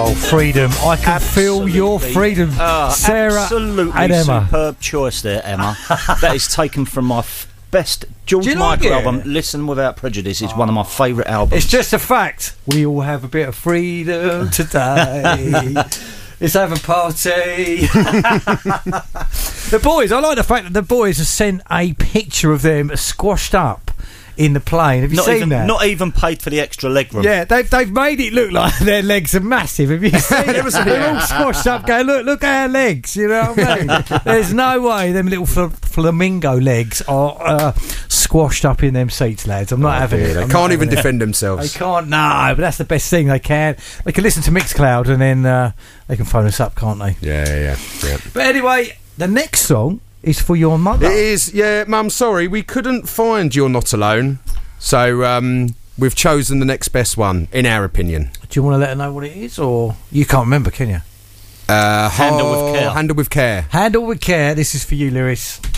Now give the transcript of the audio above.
Oh, freedom. I can feel your freedom, Sarah absolutely and Emma. Superb choice there, Emma. That is taken from my best George Michael album, Listen Without Prejudice. It's one of my favourite albums. It's just a fact. We all have a bit of freedom today. Let's have a party. The boys, I like the fact that the boys have sent a picture of them squashed up in the plane. Have you seen that? Not even paid for the extra leg room. Yeah, they've made it look like their legs are massive. Have you seen it? They're all squashed up going, look at our legs, you know what I mean? There's no way them little flamingo legs are squashed up in them seats, lads. I'm not having it. They can't even defend themselves. They can't, no, but that's the best thing they can. They can listen to Mixcloud and then they can phone us up, can't they? Yeah. But anyway, the next song is for your mother. It is, yeah, Mum, sorry, we couldn't find You're Not Alone. So we've chosen the next best one, in our opinion. Do you want to let her know what it is, or you can't remember, can you? Handle with care. Handle with care. Handle with care. This is for you, Lewis.